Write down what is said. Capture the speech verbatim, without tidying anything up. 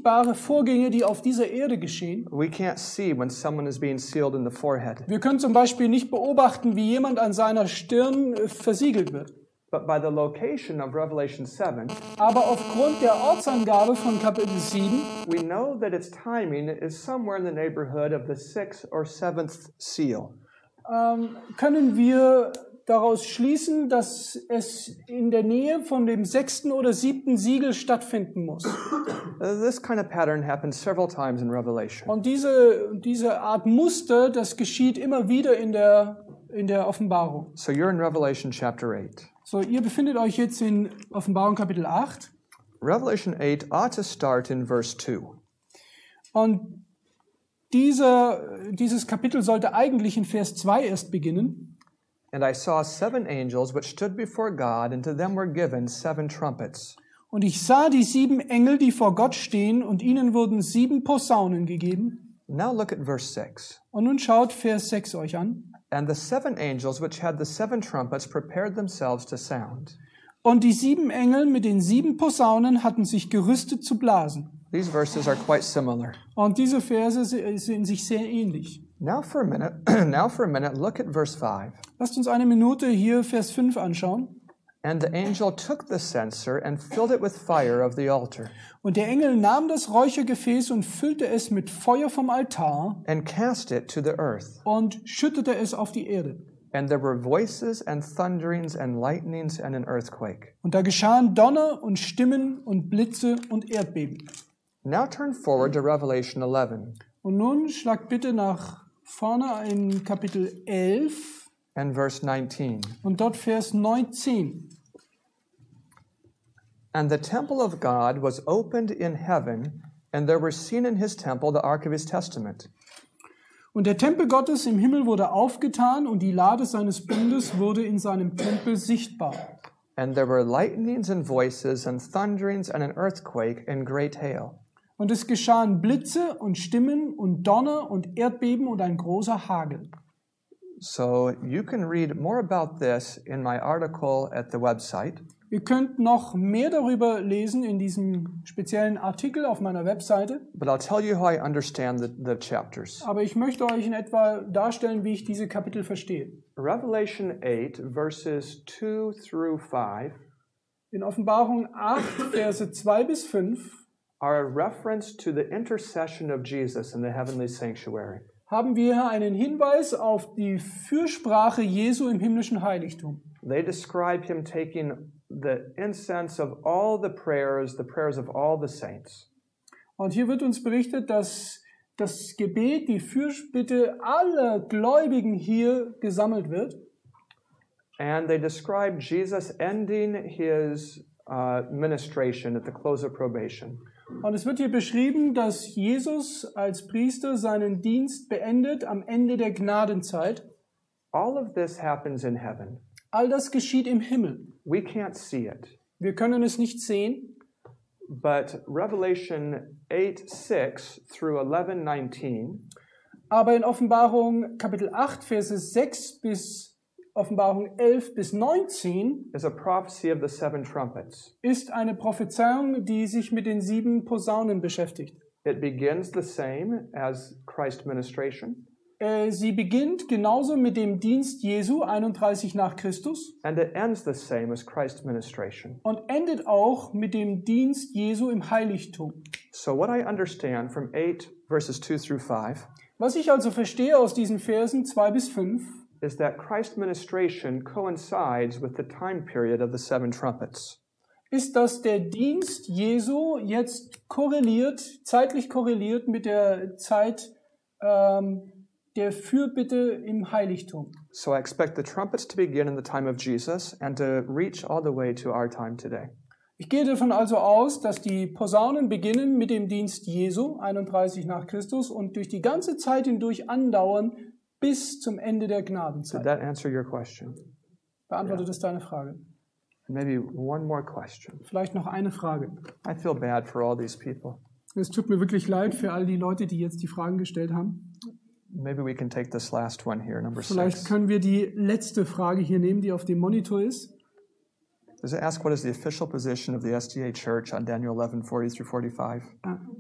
sichtbare Vorgänge, die auf dieser Erde geschehen. We can't see when someone is being sealed in the forehead. Wir können zum Beispiel nicht beobachten, wie jemand an seiner Stirn äh, versiegelt wird. But by the location of Revelation seven, Aber aufgrund der Ortsangabe von Kapitel sieben we know that its timing is somewhere in the neighborhood of the sixth or seventh seal. ähm, können wir daraus schließen, dass es in der Nähe von dem sechsten oder siebten Siegel stattfinden muss. Uh, This kind of pattern happens several times in Revelation. Und diese, diese Art Muster, das geschieht immer wieder in der, in der Offenbarung. So you're in Revelation chapter eight. So, ihr befindet euch jetzt in Offenbarung Kapitel acht. Revelation eight ought to start in verse two. Und dieser, dieses Kapitel sollte eigentlich in Vers zwei erst beginnen. And I saw seven angels which stood before God, and to them were given seven trumpets. Und ich sah die sieben Engel, die vor Gott stehen, und ihnen wurden sieben Posaunen gegeben. Now look at verse six. Und nun schaut Vers sechs euch an. And the seven angels which had the seven trumpets prepared themselves to sound. Und die sieben Engel mit den sieben Posaunen hatten sich gerüstet zu blasen. These verses are quite similar. Und diese Verse sind sich sehr ähnlich. Now for a minute, now for a minute, look at verse five. Lasst uns eine Minute hier Vers fünf anschauen. And the angel took the censer and filled it with fire of the altar, Und der Engel nahm das Räuchergefäß und füllte es mit Feuer vom Altar and cast it to the earth. und schüttete es auf die Erde. And there were voices and thunderings and lightnings and an earthquake. Und da geschahen Donner und Stimmen und Blitze und Erdbeben. Now turn forward to Revelation eleven Und nun schlagt bitte nach vorne in Kapitel elf and verse nineteen. und dort Vers neunzehn. And the temple of God was opened in heaven, and there were seen in his temple the ark of his testament. Und der Tempel Gottes im Himmel wurde aufgetan und die Lade seines Bundes wurde in seinem Tempel sichtbar. And there were lightnings and voices and thunderings and an earthquake and great hail. Und es geschahen Blitze und Stimmen und Donner und Erdbeben und ein großer Hagel. So you can read more about this in my article at the website. Ihr könnt noch mehr darüber lesen in diesem speziellen Artikel auf meiner Webseite. But I'll tell you how I understand the, the chapters. Aber ich möchte euch in etwa darstellen, wie ich diese Kapitel verstehe. Revelation eight, verses two through five, In Offenbarung acht, Verse zwei bis fünf, are a reference to the intercession of Jesus in the heavenly sanctuary. haben wir einen Hinweis auf die Fürsprache Jesu im himmlischen Heiligtum. They describe him taking the incense of all the prayers, the prayers of all the saints. Und hier wird uns berichtet, dass das Gebet, die Fürbitte aller Gläubigen hier gesammelt wird. And they describe Jesus ending his uh, ministration at the close of probation. Und es wird hier beschrieben, dass Jesus als Priester seinen Dienst beendet am Ende der Gnadenzeit. All of this happens in heaven. All das geschieht im Himmel. We can't see it. Wir können es nicht sehen, But Revelation eight six through eleven nineteen aber in Offenbarung Kapitel acht, Verse sechs bis Offenbarung elf bis neunzehn is a prophecy of the seven trumpets. ist eine Prophezeiung, die sich mit den sieben Posaunen beschäftigt. It begins the same as Christ's ministration, Äh, Sie beginnt genauso mit dem Dienst Jesu, einunddreißig nach Christus, and it ends the same as Christ's ministration. und endet auch mit dem Dienst Jesu im Heiligtum. So what I understand from eight verses two through five Was ich also verstehe aus diesen Versen zwei bis fünf, is that Christ's ministration coincides with the time period of the seven trumpets. ist, dass der Dienst Jesu jetzt korreliert, zeitlich korreliert mit der Zeit ähm, der Fürbitte im Heiligtum. So I expect the trumpets to begin in the time of Jesus and to reach all the way to our time today. Ich gehe davon also aus, dass die Posaunen beginnen mit dem Dienst Jesu, einunddreißig nach Christus, und durch die ganze Zeit hindurch andauern bis zum Ende der Did Gnadenzeit. that answer your question? Beantwortet es deine Frage? Maybe one more question. Vielleicht noch eine Frage. I feel bad for all these people. Es tut mir wirklich leid für all die Leute, die jetzt die Fragen gestellt haben. Maybe we can take this last one here, number Vielleicht six. können wir die letzte Frage hier nehmen, die auf dem Monitor ist. Does it ask what is the official position of the S D A Church on Daniel eleven forty through forty-five?